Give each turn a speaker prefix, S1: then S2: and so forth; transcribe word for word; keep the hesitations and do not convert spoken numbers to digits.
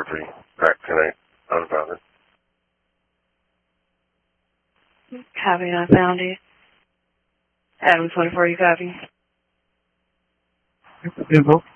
S1: delivery back tonight, unbounded.
S2: Copy, unbound you. Adam twenty-four, you copy?
S3: Info.